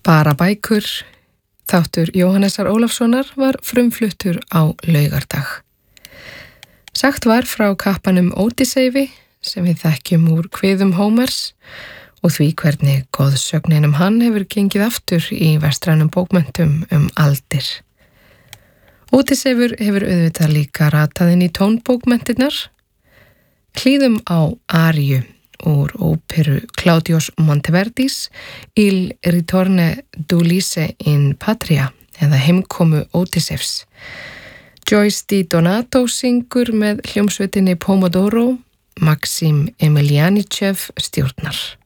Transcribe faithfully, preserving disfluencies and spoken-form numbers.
Bara bækur, þáttur Jóhannesar Ólafssonar var frumfluttur á laugardag. Sagt var frá kappanum Ódyseifi sem við þekkjum úr kviðum Hómers og því hvernig goðsögnin um hann hefur gengið aftur í vestrænum bókmenntum um aldir. Ódyseifur hefur auðvitað líka ratað inn í tónbókmenntirnar. Hlýðum á aríu úr óperu Claudios Monteverdis Il ritorno d'Ulisse in patria eða heimkomu Ódyseifs. Joyce Di Donato syngur með hljómsveitinni Pomodoro, Maxim Emelianichev stjórnar.